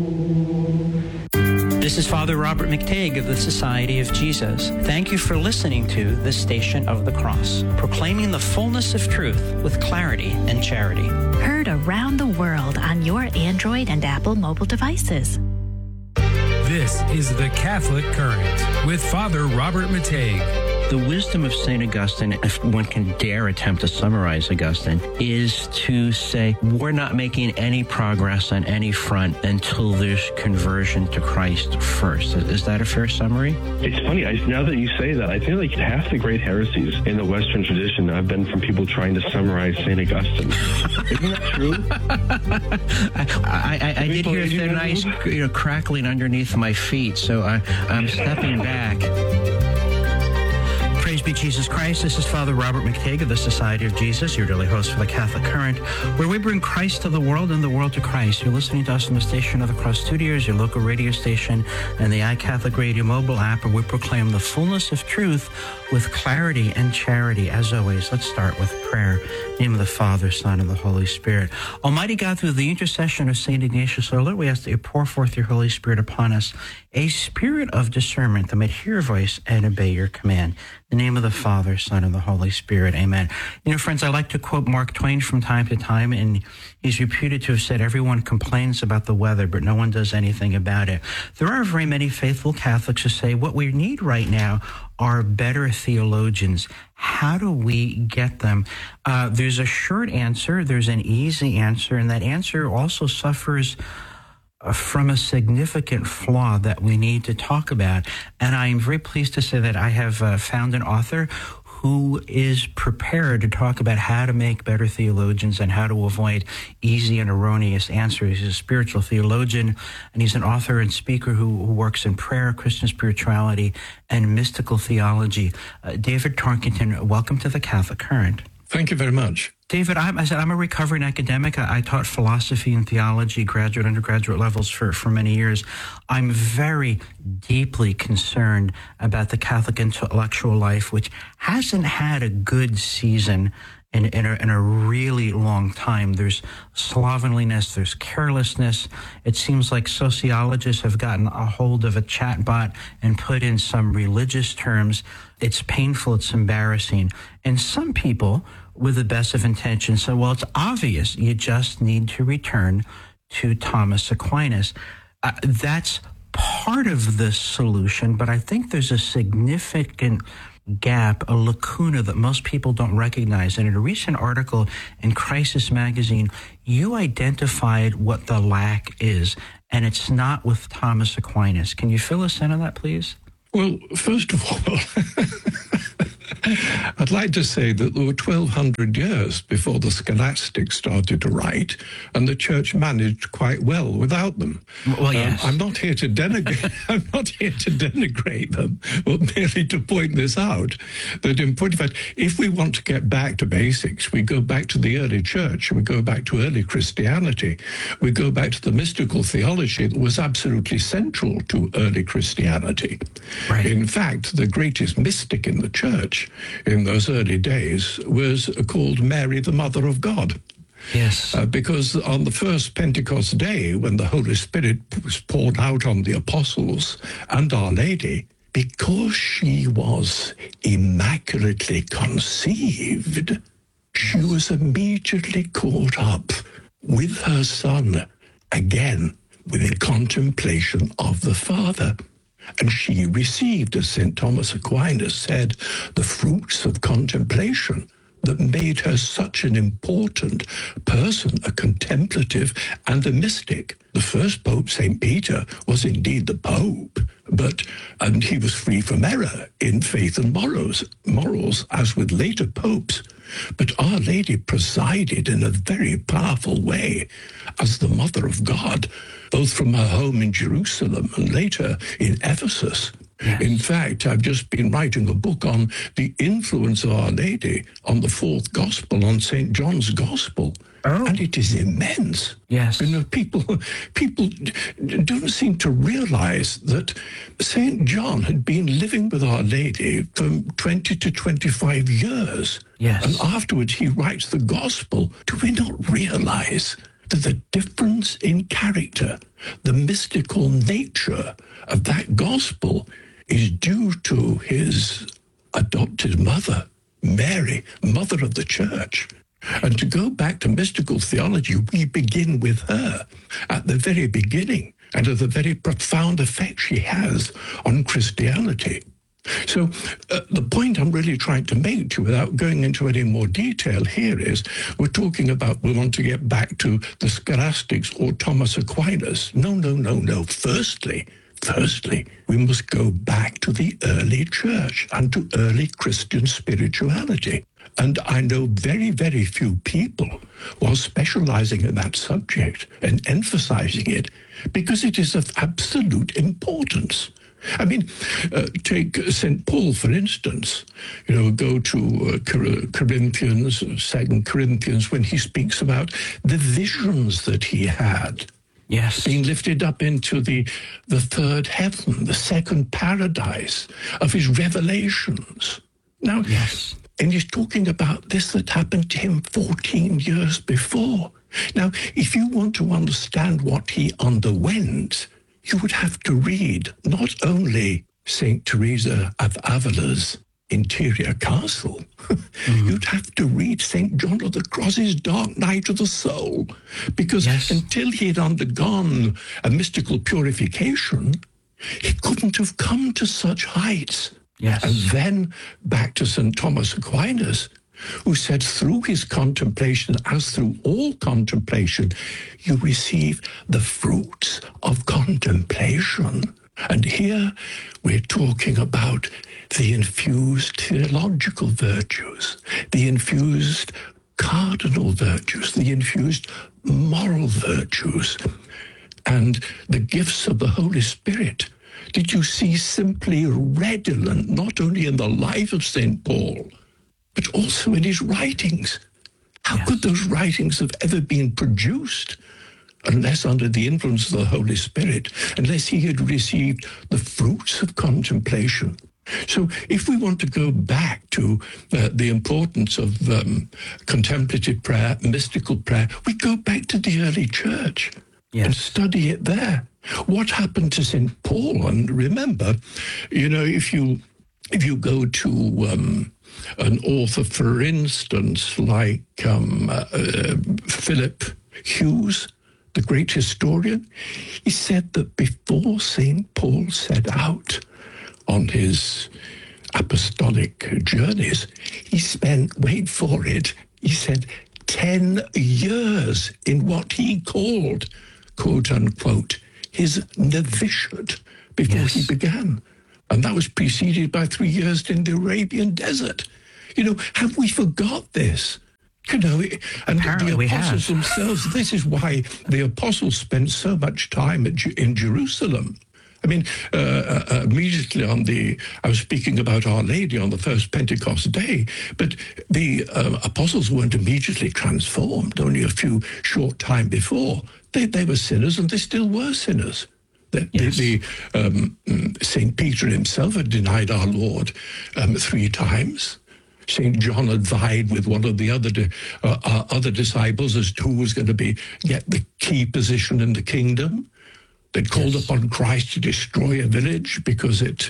This is Father Robert McTague of the Society of Jesus. Thank you for listening to The Station of the Cross, proclaiming the fullness of truth with clarity and charity. Heard around the world on your Android and Apple mobile devices. This is The Catholic Current with Father Robert McTague. The wisdom of St. Augustine, if one can dare attempt to summarize Augustine, is to say we're not making any progress on any front until there's conversion to Christ first. Is that a fair summary? It's funny, now that you say that, I feel like half the great heresies in the Western tradition have been from people trying to summarize St. Augustine. Isn't that true? I did hear the nice crackling underneath my feet, so I'm stepping back. Praise be Jesus Christ. This is Father Robert McTague of the Society of Jesus, your daily host for the Catholic Current, where we bring Christ to the world and the world to Christ. You're listening to us on the Station of the Cross Studios, your local radio station, and the iCatholic Radio mobile app, where we proclaim the fullness of truth with clarity and charity. As always, let's start with prayer. In the name of the Father, Son, and the Holy Spirit. Almighty God, through the intercession of St. Ignatius, our Lord, we ask that you pour forth your Holy Spirit upon us, a spirit of discernment that might hear your voice and obey your command. In the name of the Father, Son, and the Holy Spirit. Amen. You know, friends, I like to quote Mark Twain from time to time, and he's reputed to have said, everyone complains about the weather, but no one does anything about it. There are very many faithful Catholics who say what we need right now are better theologians. How do we get them? There's a short answer, there's an easy answer, and that answer also suffers from a significant flaw that we need to talk about. And I am very pleased to say that I have found an author who is prepared to talk about how to make better theologians and how to avoid easy and erroneous answers. He's a spiritual theologian, and he's an author and speaker who works in prayer, Christian spirituality, and mystical theology. David Tarkington, welcome to the Catholic Current. Thank you very much. David, I'm a recovering academic. I taught philosophy and theology, graduate, undergraduate levels for many years. I'm very deeply concerned about the Catholic intellectual life, which hasn't had a good season in a really long time. There's slovenliness, there's carelessness. It seems like sociologists have gotten a hold of a chatbot and put in some religious terms. It's painful, it's embarrassing. And some people, with the best of intentions, say, well, it's obvious, you just need to return to Thomas Aquinas. That's part of the solution, but I think there's a significant gap, a lacuna that most people don't recognize. And in a recent article in Crisis Magazine, you identified what the lack is, and it's not with Thomas Aquinas. Can you fill us in on that, please? Well, first of all, I'd like to say that there were 1,200 years before the scholastics started to write, and the Church managed quite well without them. Well, yes. I'm not here to denigrate. I'm not here to denigrate them, but merely to point this out. That in point of fact, if we want to get back to basics, we go back to the early Church. We go back to early Christianity. We go back to the mystical theology that was absolutely central to early Christianity. Right. In fact, the greatest mystic in the Church in those early days was called Mary, the Mother of God. Yes. Because on the first Pentecost day, when the Holy Spirit was poured out on the apostles and Our Lady, because she was immaculately conceived, she was immediately caught up with her Son, again, within contemplation of the Father. And she received, as St. Thomas Aquinas said, the fruits of contemplation that made her such an important person, a contemplative and a mystic. The first Pope, St. Peter, was indeed the Pope, and he was free from error in faith and morals, as with later popes. But Our Lady presided in a very powerful way as the Mother of God, both from her home in Jerusalem and later in Ephesus. Yes. In fact, I've just been writing a book on the influence of Our Lady on the fourth Gospel, on St. John's Gospel. Oh. And it is immense. Yes. You know, people don't seem to realize that St. John had been living with Our Lady for 20 to 25 years. Yes. And afterwards he writes the Gospel. Do we not realize that the difference in character, the mystical nature of that gospel is due to his adopted mother, Mary, mother of the church. And to go back to mystical theology, we begin with her at the very beginning and of the very profound effect she has on Christianity. So the point I'm really trying to make to you, without going into any more detail here, is we're talking about we want to get back to the scholastics or Thomas Aquinas. No. Firstly, we must go back to the early church and to early Christian spirituality. And I know very, very few people who are specializing in that subject and emphasizing it because it is of absolute importance. I mean, take St. Paul, for instance. Go to Corinthians, 2 Corinthians, when he speaks about the visions that he had. Yes. Being lifted up into the third heaven, the second paradise of his revelations. Now, yes. And he's talking about this that happened to him 14 years before. Now, if you want to understand what he underwent, you would have to read not only St. Teresa of Avila's Interior Castle, you'd have to read St. John of the Cross's Dark Night of the Soul, because until he had undergone a mystical purification, he couldn't have come to such heights. Yes. And then back to St. Thomas Aquinas, who said through his contemplation, as through all contemplation, you receive the fruits of contemplation. And here we're talking about the infused theological virtues, the infused cardinal virtues, the infused moral virtues, and the gifts of the Holy Spirit. Did you see simply redolent, not only in the life of St. Paul, but also in his writings? How could those writings have ever been produced unless under the influence of the Holy Spirit, unless he had received the fruits of contemplation? So if we want to go back to the importance of contemplative prayer, mystical prayer, we go back to the early church and study it there. What happened to St. Paul? And remember, if you go to an author, for instance, like Philip Hughes, the great historian, he said that before St. Paul set out on his apostolic journeys, he spent, wait for it, he said 10 years in what he called, quote unquote, his novitiate before he began. And that was preceded by 3 years in the Arabian desert. Have we forgot this? And Apparently the apostles themselves, this is why the apostles spent so much time in Jerusalem. I mean, immediately I was speaking about Our Lady on the first Pentecost day, but the apostles weren't immediately transformed, only a few short time before. They were sinners, and they still were sinners. St. Peter himself had denied our Lord 3 times. St. John had vied with one of the other disciples as to who was going to get the key position in the kingdom. They'd called upon Christ to destroy a village because it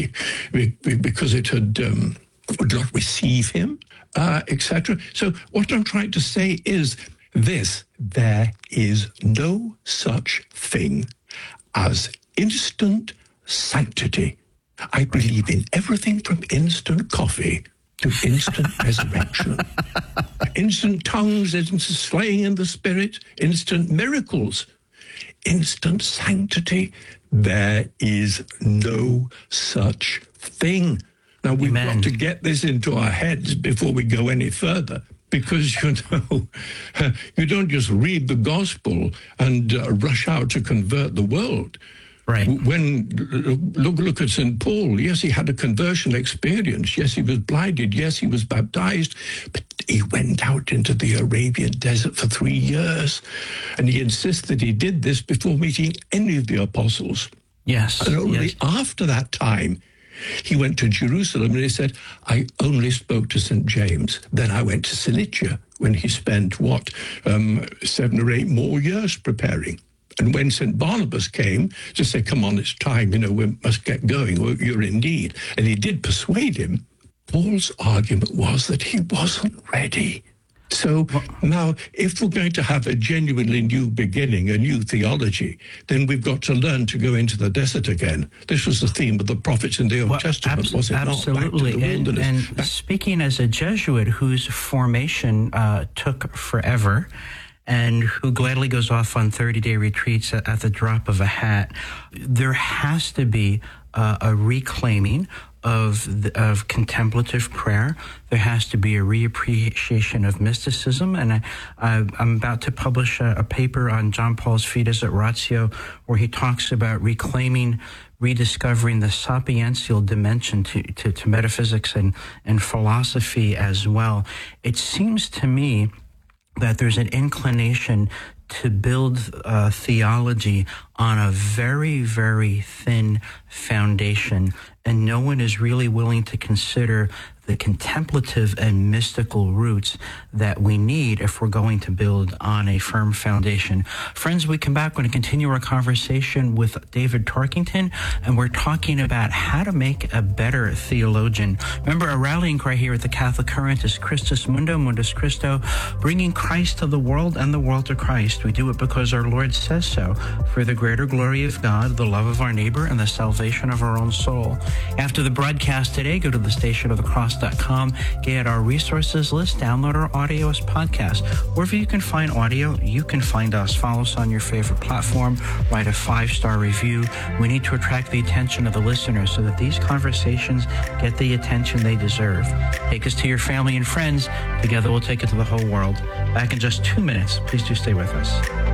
had would not receive him, etc. So what I'm trying to say is this: there is no such thing as instant sanctity. I believe in everything from instant coffee to instant resurrection. Instant tongues, instant slaying in the spirit, instant miracles, instant sanctity. There is no such thing. Now, we've got to get this into our heads before we go any further, because, you don't just read the gospel and rush out to convert the world. Right. When look at St. Paul. Yes, he had a conversion experience. Yes, he was blinded. Yes, he was baptized. But he went out into the Arabian desert for 3 years. And he insists that he did this before meeting any of the apostles. Yes. And only after that time He went to Jerusalem and he said, I only spoke to St. James. Then I went to Cilicia when he spent, 7 or 8 more years preparing. And when St. Barnabas came to say, come on, it's time, we must get going, you're in need. And he did persuade him. Paul's argument was that he wasn't ready. So now, if we're going to have a genuinely new beginning, a new theology, then we've got to learn to go into the desert again. This was the theme of the prophets in the Old Testament, was it absolutely. not? Back to the wilderness. And speaking as a Jesuit whose formation took forever, and who gladly goes off on 30-day retreats at the drop of a hat, there has to be a reclaiming of contemplative prayer. There has to be a reappreciation of mysticism. And I'm about to publish a paper on John Paul's Fides et Ratio, where he talks about rediscovering the sapiential dimension to metaphysics and philosophy as well. It seems to me that there's an inclination to build theology on a very, very thin foundation, and no one is really willing to consider the contemplative and mystical roots that we need if we're going to build on a firm foundation. Friends, we come back, we're going to continue our conversation with David Torkington, and we're talking about how to make a better theologian. Remember, our rallying cry here at the Catholic Current is Christus Mundo, Mundus Christo, bringing Christ to the world and the world to Christ. We do it because our Lord says so, for the greater glory of God, the love of our neighbor, and the salvation of our own soul. After the broadcast today, go to thestationofthecross.com, get our resources list, download our audio as podcast. Wherever you can find audio, you can find us. Follow us on your favorite platform, write a 5-star review. We need to attract the attention of the listeners so that these conversations get the attention they deserve. Take us to your family and friends. Together we'll take it to the whole world. Back in just 2 minutes. Please do stay with us.